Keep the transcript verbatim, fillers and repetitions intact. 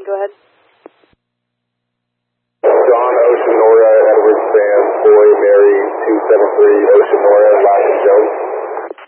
Go ahead. John Ocean, Nora, Edward Sam, Boy, Mary, two seven three,